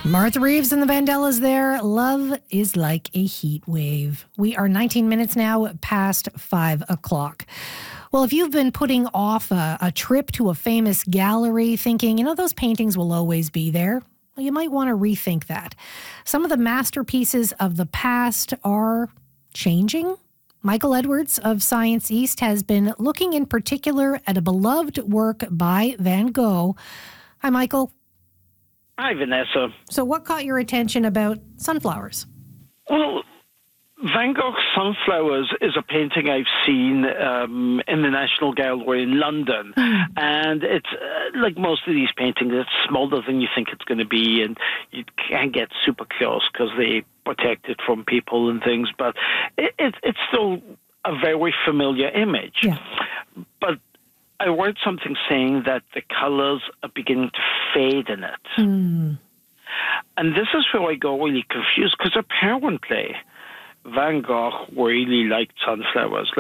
Martha Reeves and the Vandellas there. Love is like a heat wave. We are 19 minutes now past 5 o'clock. Well, if you've been putting off a trip to a famous gallery thinking, those paintings will always be there, well, you might want to rethink that. Some of the masterpieces of the past are changing. Michael Edwards of Science East has been looking in particular at a beloved work by Van Gogh. Hi, Michael. Hi, Vanessa. So what caught your attention about sunflowers? Well, Van Gogh's Sunflowers is a painting I've seen in the National Gallery in London. And it's like most of these paintings, it's smaller than you think it's going to be, and you can't get super close because they protect it from people and things. But it's still a very familiar image. Yeah. But I read something saying that the colors are beginning to fade in it. And this is where I go really confused, because apparently Van Gogh really liked sunflowers,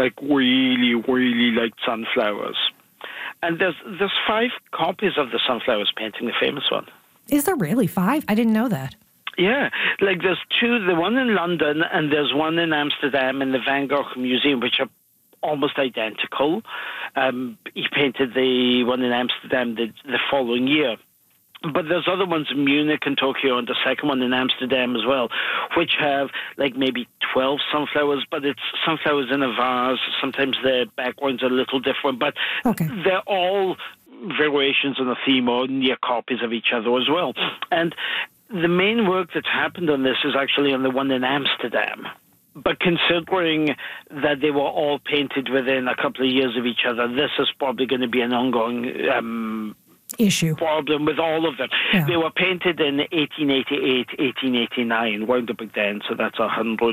really liked sunflowers. And there's 5 copies of the Sunflowers painting, the famous one. Is there really 5? I didn't know that. Yeah, there's 2, the one in London and there's one in Amsterdam in the Van Gogh Museum, which are almost identical. He painted the one in Amsterdam the following year. But there's other ones in Munich and Tokyo, and the second one in Amsterdam as well, which have maybe 12 sunflowers, but it's sunflowers in a vase. Sometimes the backgrounds are a little different, but they're all variations on a theme or near copies of each other as well. And the main work that's happened on this is actually on the one in Amsterdam. But considering that they were all painted within a couple of years of each other, this is probably going to be an ongoing issue problem with all of them. Yeah. They were painted in 1888, 1889, wound up then, so that's almost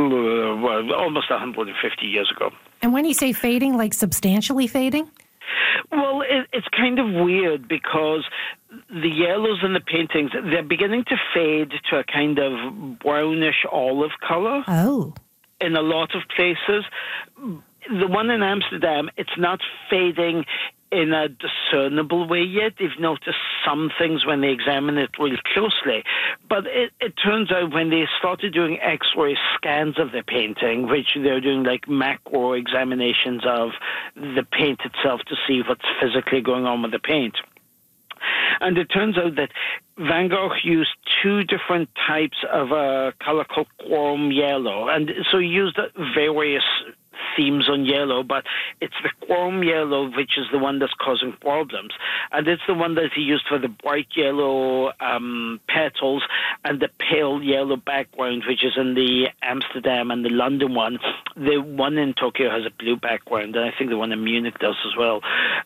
150 years ago. And when you say fading, like substantially fading? Well, it's kind of weird because the yellows in the paintings, they're beginning to fade to a kind of brownish olive color. Oh. In a lot of places. The one in Amsterdam, it's not fading in a discernible way yet. They've noticed some things when they examine it really closely. But it turns out when they started doing X-ray scans of the painting, which they're doing like macro examinations of the paint itself to see what's physically going on with the paint. And it turns out that Van Gogh used 2 different types of a color called chrome yellow. And so he used various themes on yellow, but it's the chrome yellow which is the one that's causing problems. And it's the one that he used for the bright yellow petals and the pale yellow background, which is in the Amsterdam and the London one. The one in Tokyo has a blue background, and I think the one in Munich does as well.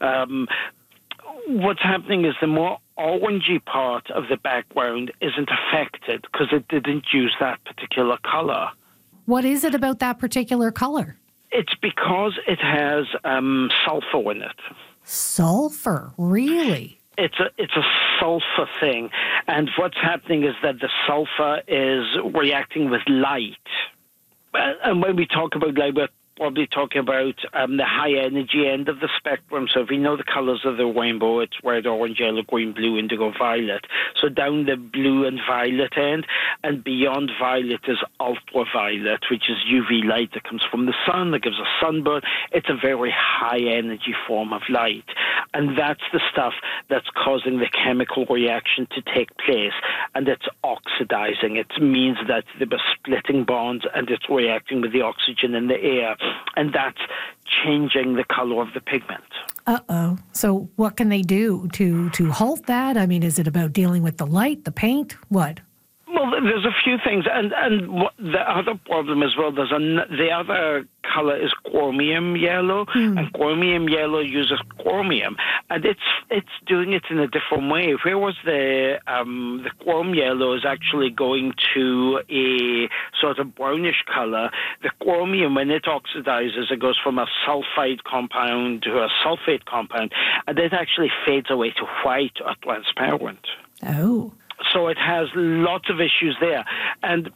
What's happening is the more orangey part of the background isn't affected because it didn't use that particular color. What is it about that particular color? It's because it has sulfur in it. Sulfur? Really? It's a sulfur thing. And what's happening is that the sulfur is reacting with light. And when we talk about light, we're probably talking about the high energy end of the spectrum. So if we know the colors of the rainbow, it's red, orange, yellow, green, blue, indigo, violet. So down the blue and violet end, and beyond violet is ultraviolet, which is UV light that comes from the sun, that gives us sunburn. It's a very high energy form of light. And that's the stuff that's causing the chemical reaction to take place. And it's oxidizing. It means that there are splitting bonds and it's reacting with the oxygen in the air. And that's changing the color of the pigment. Uh-oh. So what can they do to halt that? I mean, is it about dealing with the light, the paint? What? Well, there's a few things. And the other problem as well, the other color is chromium yellow, and chromium yellow uses chromium. And it's doing it in a different way. Whereas the chrome yellow is actually going to a sort of brownish color, the chromium, when it oxidizes, it goes from a sulfide compound to a sulfate compound, and it actually fades away to white or transparent. Oh. So it has lots of issues there. And